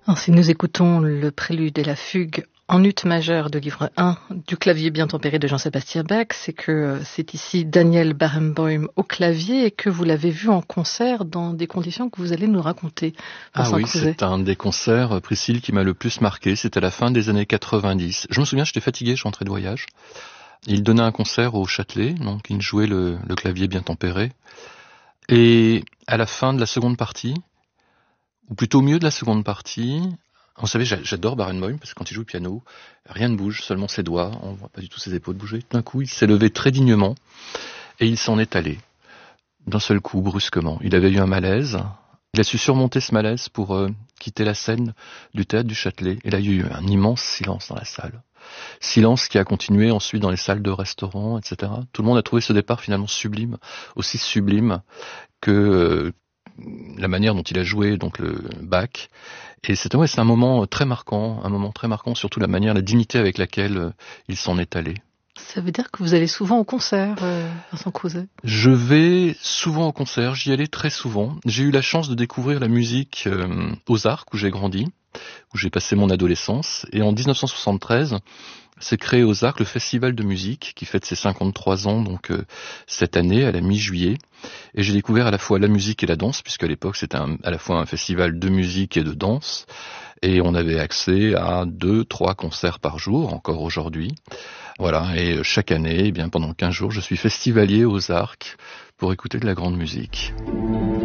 Alors, si nous écoutons le prélude et la fugue en ut majeur de livre 1 du clavier bien tempéré de Jean-Sébastien Bach, c'est que c'est ici Daniel Barenboim au clavier et que vous l'avez vu en concert dans des conditions que vous allez nous raconter. Ah oui, Crouzet. c'est un des concerts, Priscille, qui m'a le plus marqué. C'était à la fin des années 90. Je me souviens, j'étais fatigué, je rentrais de voyage. Il donnait un concert au Châtelet, donc il jouait le clavier bien tempéré. Et à la fin de la seconde partie, ou plutôt au milieu de la seconde partie, vous savez, j'adore Barenboim parce que quand il joue le piano, rien ne bouge, seulement ses doigts, on voit pas du tout ses épaules bouger. Tout d'un coup, il s'est levé très dignement et il s'en est allé. D'un seul coup, brusquement. Il avait eu un malaise. Il a su surmonter ce malaise pour quitter la scène du théâtre du Châtelet. Et là, il y a eu un immense silence dans la salle. Silence qui a continué ensuite dans les salles de restaurants, etc. Tout le monde a trouvé ce départ finalement sublime, aussi sublime que la manière dont il a joué donc le Bach. Et c'est un moment très marquant, surtout la dignité avec laquelle il s'en est allé. Ça veut dire que vous allez souvent au concert, Vincent Crouzet? Je vais souvent au concert, j'y allais très souvent. J'ai eu la chance de découvrir la musique aux Arcs, où j'ai grandi, où j'ai passé mon adolescence. Et en 1973, s'est créé aux Arcs le Festival de musique, qui fête ses 53 ans donc cette année, à la mi-juillet. Et j'ai découvert à la fois la musique et la danse, puisqu'à l'époque c'était à la fois un festival de musique et de danse. Et on avait accès à 2-3 concerts par jour, encore aujourd'hui. Voilà, et chaque année, pendant 15 jours, je suis festivalier aux Arcs pour écouter de la grande musique.